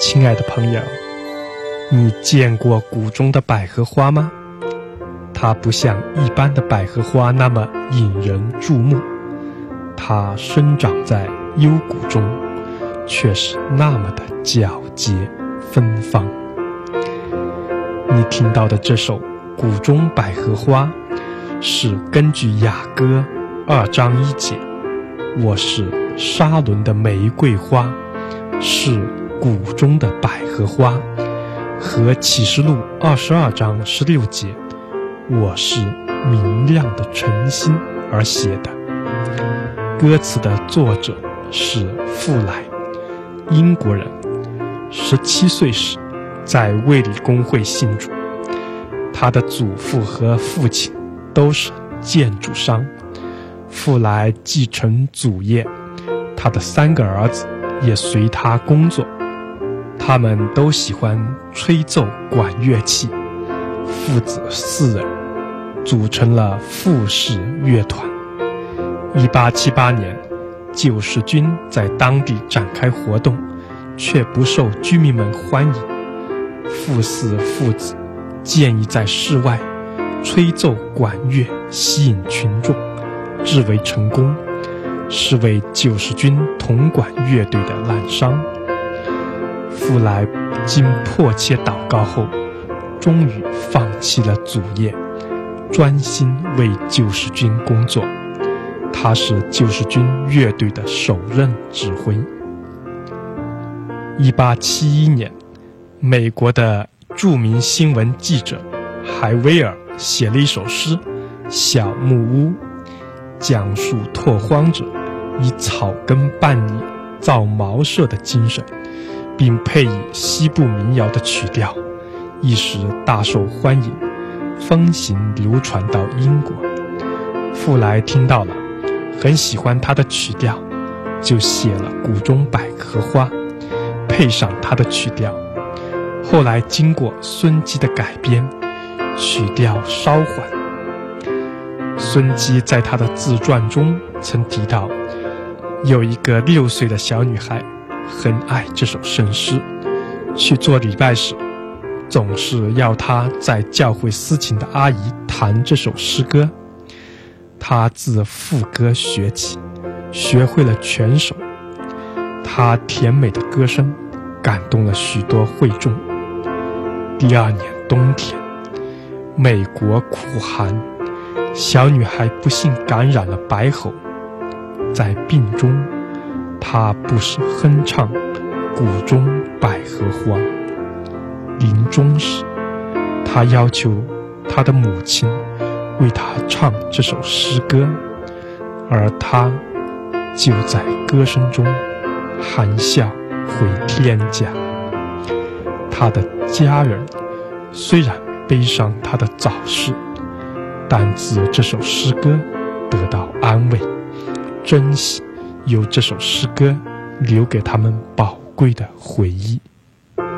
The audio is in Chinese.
亲爱的朋友，你见过谷中的百合花吗？它不像一般的百合花那么引人注目，它生长在幽谷中，却是那么的皎洁芬芳。你听到的这首《谷中百合花》，是根据雅歌2章1节，我是沙伦的玫瑰花，是谷中的百合花，和启示录22章16节，我是明亮的晨星而写的。歌词的作者是富莱，英国人，17岁时在卫理公会信主，他的祖父和父亲都是建筑商。富莱继承祖业，他的3个儿子也随他工作，他们都喜欢吹奏管乐器，父子4人组成了富士乐团。1878年，救世军在当地展开活动，却不受居民们欢迎。富4父子建议在室外吹奏管乐，吸引群众，至为成功，是为救世军铜管乐队的滥觞。富莱经迫切祷告后，终于放弃了祖业，专心为救世军工作。他是救世军乐队的首任指挥。1871年，美国的著名新闻记者海威尔写了一首诗《小木屋》，讲述拓荒者以草根伴你造茅舍的精神，并配以西部民谣的曲调，一时大受欢迎，风行流传到英国。富莱听到了，很喜欢他的曲调，就写了《谷中百合花》，配上他的曲调。后来经过孙基的改编，曲调稍缓。孙基在他的自传中曾提到，有一个6岁的小女孩很爱这首圣诗，去做礼拜时总是要她在教会司琴的阿姨弹这首诗歌。她自副歌学起，学会了全首。她甜美的歌声感动了许多会众。第2年冬天，美国苦寒，小女孩不幸感染了白喉。在病中，她不时哼唱《谷中百合花》。临终时，她要求她的母亲为她唱这首诗歌，而她就在歌声中含笑回天家。她的家人虽然悲伤她的早逝，但自这首诗歌得到安慰，珍惜由这首诗歌留给他们宝贵的回忆。